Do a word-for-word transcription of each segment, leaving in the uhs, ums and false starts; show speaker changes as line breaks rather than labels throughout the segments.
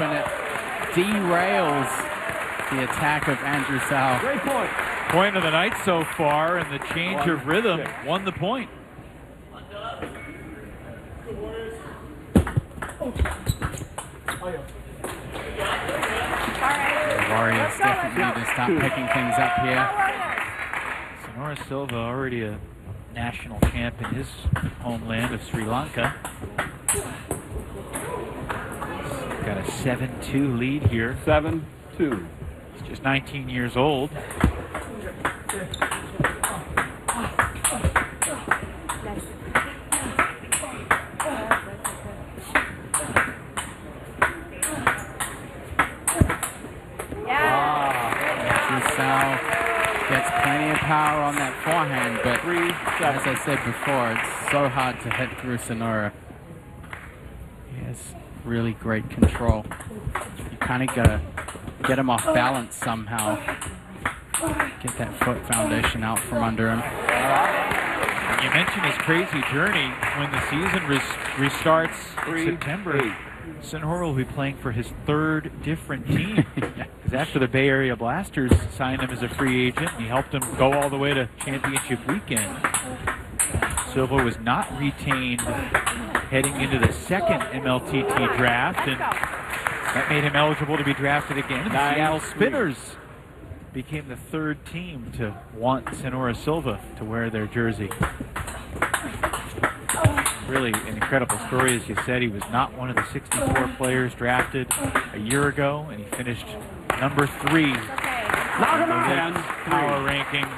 and it derails the attack of Andrew Sau.
Great point.
Point of the night so far, and the change One, of rhythm six. won the point.
The Warriors definitely need to start picking things up here.
Sonora Silva, already a national champ in his homeland of Sri Lanka. He's got a seven two lead here.
seven two.
He's just nineteen years old.
Power on that forehand, but as I said before, it's so hard to hit through Sonora. He has really great control. You kind of gotta get him off balance somehow. Get that foot foundation out from under him.
You mentioned his crazy journey. When the season res restarts in September, eight. Sonora will be playing for his third different team. Because after the Bay Area Blasters signed him as a free agent, he helped him go all the way to championship weekend. Silva was not retained heading into the second M L T T draft, and that made him eligible to be drafted again. The Seattle Spinners became the third team to want Sonora Silva to wear their jersey. Really an incredible story. As you said, he was not one of the sixty-four players drafted a year ago, and he finished number three in the power rankings.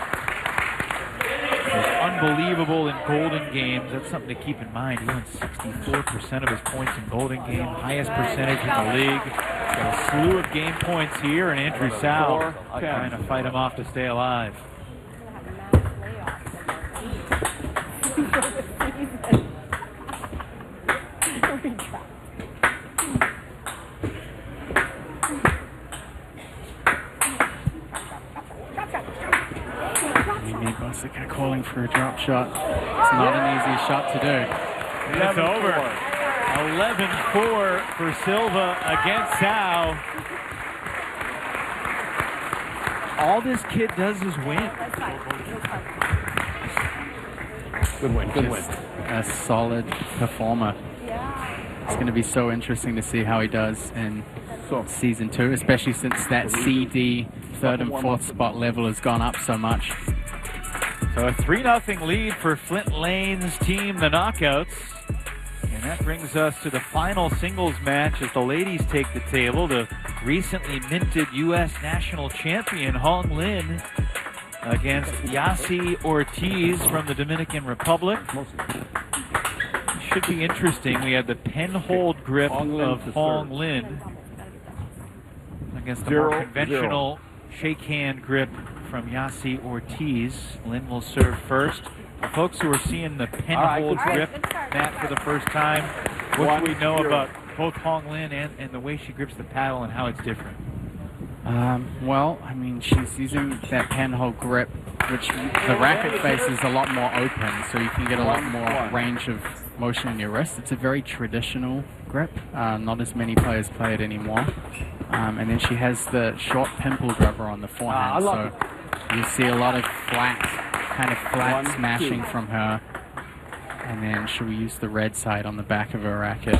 He was unbelievable in Golden Games. That's something to keep in mind. He won sixty-four percent of his points in Golden Game, highest percentage in the league. Got a slew of game points here, and Andrew Sau trying to fight him off to stay alive.
Bostica calling for a drop shot. It's not an easy shot to do.
It's over. eleven four for Silva against Sau. All this kid does is win.
Good win, good win.
A solid performer. It's going to be so interesting to see how he does in season two, especially since that C D third and fourth spot level has gone up so much.
So a three nothing lead for Flint Lane's team, the Knockouts. And that brings us to the final singles match as the ladies take the table. The recently minted U S national champion Hong Lin against Yasi Ortiz from the Dominican Republic. Should be interesting. We have the pen-hold grip Hong of Hong Lin against the zero, more conventional zero. shake hand grip from Yasi Ortiz. Lin will serve first. For folks who are seeing the pen-hold right, grip right, mat for the first time, what One, do we know zero. about both Hong Lin and, and the way she grips the paddle and how it's different?
Um, well, I mean, she's using that pen-hold grip, which the racket face is a lot more open, so you can get a lot more range of motion in your wrist. It's a very traditional grip. Uh, not as many players play it anymore. Um, and then she has the short pimple grabber on the forehand, uh, so you see a lot of flat, kind of flat One, smashing two. from her. And then she'll use the red side on the back of her racket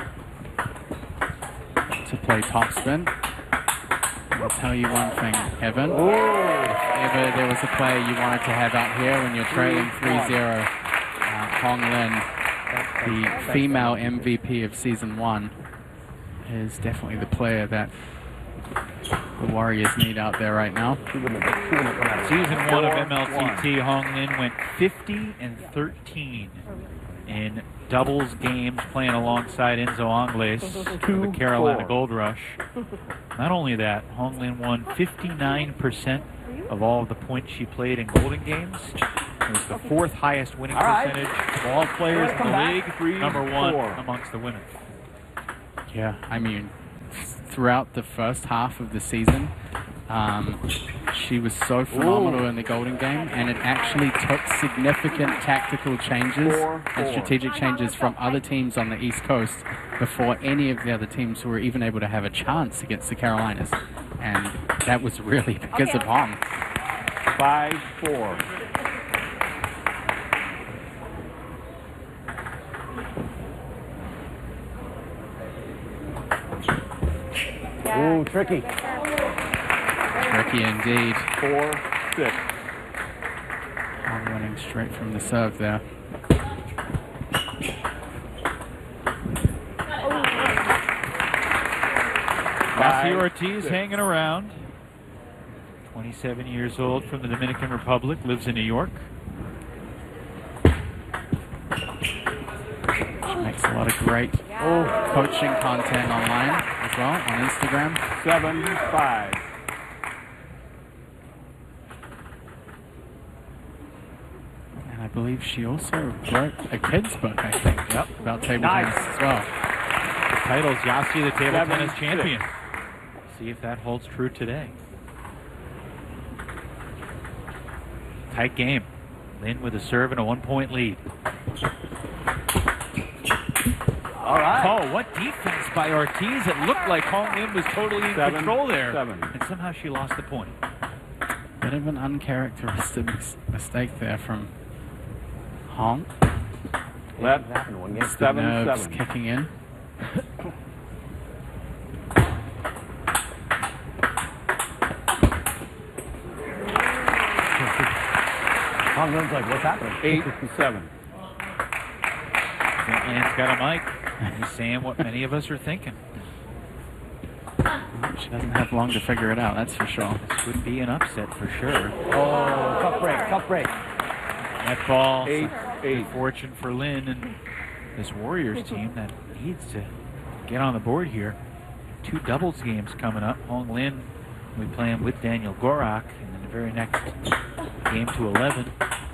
to play topspin. I'll tell you one thing, Evan. Ooh. If ever there was a player you wanted to have out here when you're trailing three zero, uh, Hong Lin, the female M V P of season one, is definitely the player that the Warriors need out there right now.
Season one of M L T T, Hong Lin went fifty and thirteen in doubles games playing alongside Enzo Angles for the Carolina Gold Rush. Not only that, Hong Lin won fifty-nine percent of all of the points she played in Golden Games. It was the fourth highest winning all percentage right. of all players in the league, Three, number one four. amongst the women.
Yeah, I mean, throughout the first half of the season, Um, she was so phenomenal Ooh. in the Golden Game, and it actually took significant tactical changes four, four. and strategic changes from other teams on the East Coast before any of the other teams were even able to have a chance against the Carolinas. And that was really because okay. of Hong.
five four.
Ooh, tricky.
Tricky indeed.
Four, six.
I'm running straight from the serve there.
Yassi Ortiz six. hanging around. twenty-seven years old, from the Dominican Republic, lives in New York.
She makes a lot of great yeah. coaching content online as well, on Instagram.
seven five.
And I believe she also wrote a kid's book, I think,
yep.
about table
nice.
tennis as well.
The title's Yassi, the table
seven,
tennis champion.
Six.
See if that holds true today. Tight game. Lin with a serve and a one-point lead.
All right.
Oh, what defense by Ortiz. It looked like Hong Lin was totally in
seven,
control there.
Seven.
And somehow she lost the point.
Bit of an uncharacteristic mistake there from Hong.
Let
one game.
Seven,
nerves
seven.
kicking in.
Hong Lin's like, what's happening?
Eight seven.
Saint Lan's got a mic. He's saying what many of us are thinking.
She doesn't have long to figure it out, that's for sure.
This would be an upset for sure.
Oh, tough break, tough break.
That ball,
eight, eight.
fortune for Lin and this Warriors team that needs to get on the board here. Two doubles games coming up. Hong Lin will be playing with Daniel Gorak, and then the very next game to eleven.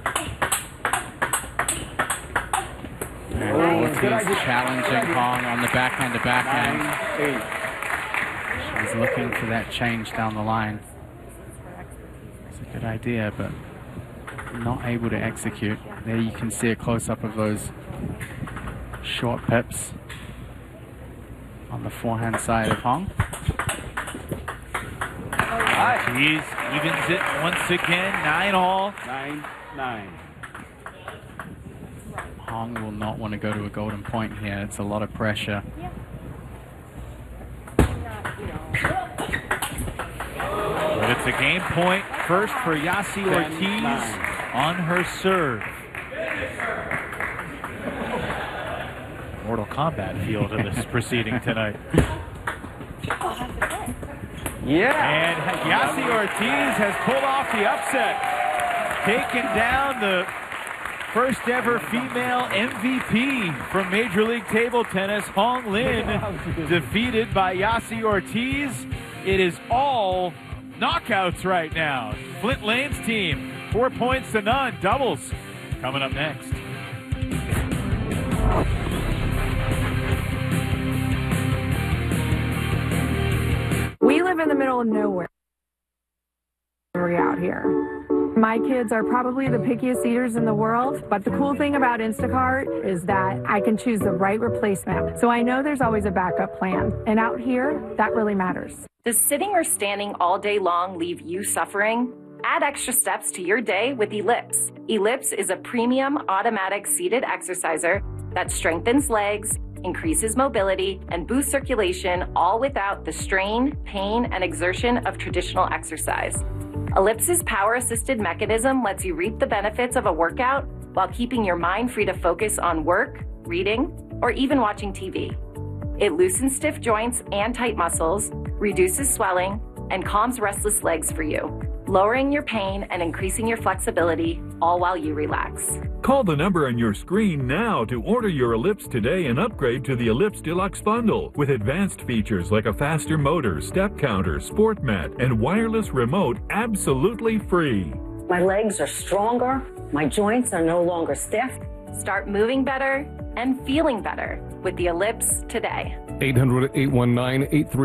And Ortiz challenging Hong on the backhand to backhand.
Nine, eight.
She's looking for that change down the line. It's a good idea, but not able to execute. There you can see a close-up of those short pips on the forehand side of Hong.
Ortiz evens it once again, nine all.
Nine, nine.
Hong will not want to go to a golden point here. It's a lot of pressure.
But it's a game point first for Yassi Ortiz on her serve. Mortal Kombat feel to this proceeding tonight.
Yeah.
And Yassi Ortiz has pulled off the upset, taking down the first ever female M V P from Major League Table Tennis. Hong Lin defeated by Yassi Ortiz. It is all knockouts right now. Flint Lane's team, four points to none. Doubles coming up next.
We live in the middle of nowhere out here. My kids are probably the pickiest eaters in the world, but the cool thing about Instacart is that I can choose the right replacement. So I know there's always a backup plan. And out here, that really matters.
Does sitting or standing all day long leave you suffering? Add extra steps to your day with Ellipse. Ellipse is a premium automatic seated exerciser that strengthens legs, increases mobility, and boosts circulation, all without the strain, pain, and exertion of traditional exercise. Ellipse's power-assisted mechanism lets you reap the benefits of a workout while keeping your mind free to focus on work, reading, or even watching T V. It loosens stiff joints and tight muscles, reduces swelling, and calms restless legs for you, lowering your pain and increasing your flexibility, all while you relax.
Call the number on your screen now to order your Ellipse today and upgrade to the Ellipse Deluxe Bundle with advanced features like a faster motor, step counter, sport mat, and wireless remote absolutely free.
My legs are stronger, my joints are no longer stiff.
Start moving better and feeling better with the Ellipse today.
eight hundred, eight one nine, eight three